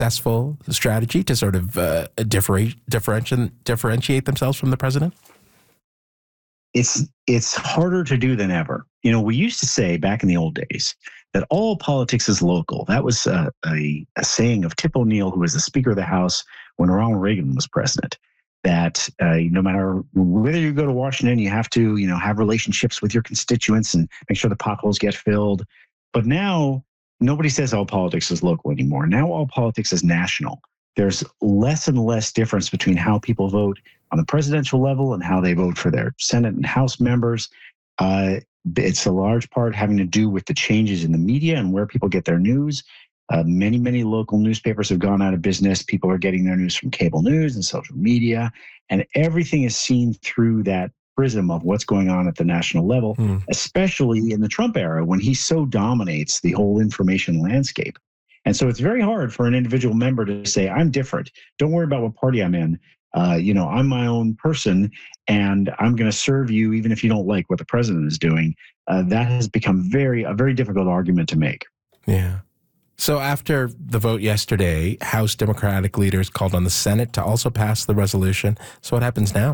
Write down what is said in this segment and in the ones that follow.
successful strategy to sort of differentiate themselves from the president? It's harder to do than ever. We used to say back in the old days that all politics is local. That was a saying of Tip O'Neill, who was the Speaker of the House when Ronald Reagan was president. That no matter whether you go to Washington, you have to have relationships with your constituents and make sure the potholes get filled. But now nobody says all politics is local anymore. Now all politics is national. There's less and less difference between how people vote on the presidential level and how they vote for their Senate and House members. It's a large part having to do with the changes in the media and where people get their news. Many local newspapers have gone out of business. People are getting their news from cable news and social media, and everything is seen through that prism of what's going on at the national level, especially in the Trump era when he so dominates the whole information landscape. And so it's very hard for an individual member to say, I'm different. Don't worry about what party I'm in. I'm my own person, and I'm going to serve you even if you don't like what the president is doing. That has become a very difficult argument to make. Yeah. So after the vote yesterday, House Democratic leaders called on the Senate to also pass the resolution. So what happens now?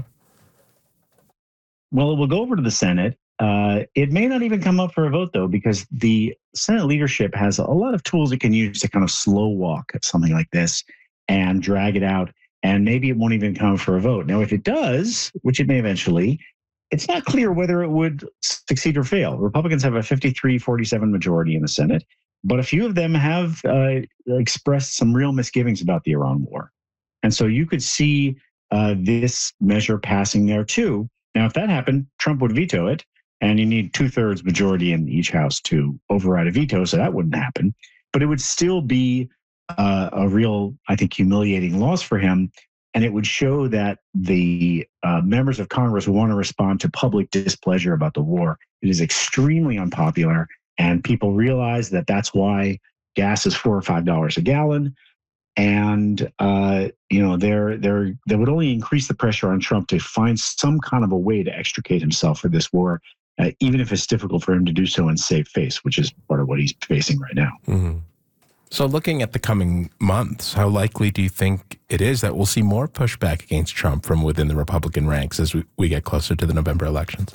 Well, it will go over to the Senate. It may not even come up for a vote, though, because the Senate leadership has a lot of tools it can use to kind of slow walk something like this and drag it out. And maybe it won't even come for a vote. Now, if it does, which it may eventually, it's not clear whether it would succeed or fail. Republicans have a 53-47 majority in the Senate, but a few of them have expressed some real misgivings about the Iran war. And so you could see this measure passing there, too. Now, if that happened, Trump would veto it, and you need 2/3 majority in each house to override a veto, so that wouldn't happen. But it would still be a real, I think, humiliating loss for him. And it would show that the members of Congress who want to respond to public displeasure about the war. It is extremely unpopular. And people realize that that's why gas is $4 or $5 a gallon. And, that would only increase the pressure on Trump to find some kind of a way to extricate himself from this war, even if it's difficult for him to do so and save face, which is part of what he's facing right now. Mm-hmm. So looking at the coming months, how likely do you think it is that we'll see more pushback against Trump from within the Republican ranks as we get closer to the November elections?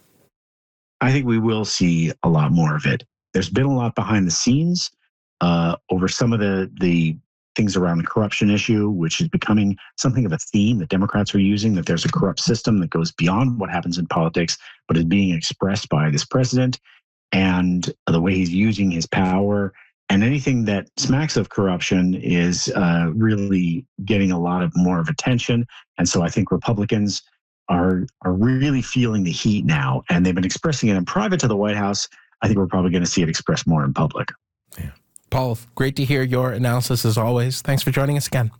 I think we will see a lot more of it. There's been a lot behind the scenes over some of the things around the corruption issue, which is becoming something of a theme that Democrats are using, that there's a corrupt system that goes beyond what happens in politics, but is being expressed by this president and the way he's using his power. And anything that smacks of corruption is really getting a lot more of attention. And so I think Republicans are really feeling the heat now, and they've been expressing it in private to the White House. I think we're probably going to see it expressed more in public. Yeah. Paul, great to hear your analysis as always. Thanks for joining us again.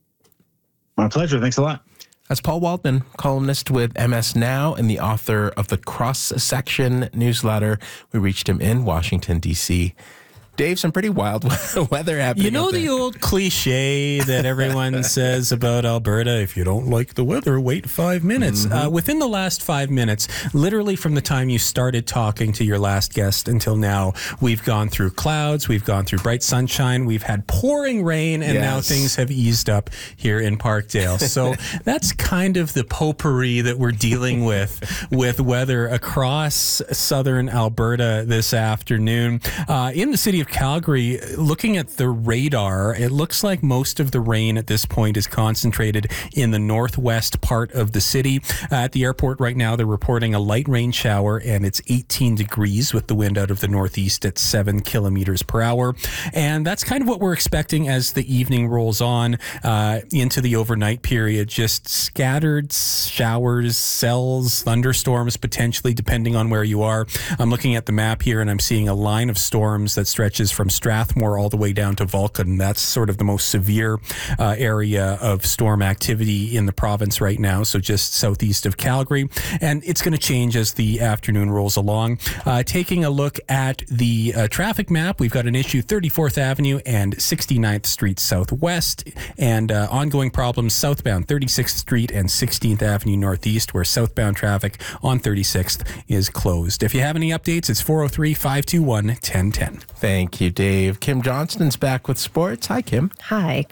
My pleasure. Thanks a lot. That's Paul Waldman, columnist with MS Now and the author of the Cross Section newsletter. We reached him in Washington, D.C. Dave, some pretty wild weather happening. You know the old cliche that everyone says about Alberta, if you don't like the weather, wait 5 minutes. Mm-hmm. Within the last 5 minutes, literally from the time you started talking to your last guest until now, we've gone through clouds, we've gone through bright sunshine, we've had pouring rain, and now things have eased up here in Parkdale. So that's kind of the potpourri that we're dealing with weather across southern Alberta this afternoon. In the city of Calgary, looking at the radar, it looks like most of the rain at this point is concentrated in the northwest part of the city. At the airport right now, they're reporting a light rain shower, and it's 18 degrees with the wind out of the northeast at 7 kilometers per hour. And that's kind of what we're expecting as the evening rolls on into the overnight period. Just scattered showers, cells, thunderstorms, potentially, depending on where you are. I'm looking at the map here, and I'm seeing a line of storms that stretches from Strathmore all the way down to Vulcan. That's sort of the most severe area of storm activity in the province right now, so just southeast of Calgary. And it's going to change as the afternoon rolls along. Taking a look at the traffic map, we've got an issue 34th Avenue and 69th Street Southwest, and ongoing problems southbound 36th Street and 16th Avenue Northeast, where southbound traffic on 36th is closed. If you have any updates, it's 403-521-1010. Thank you, Dave. Kim Johnston's back with sports. Hi, Kim. Hi.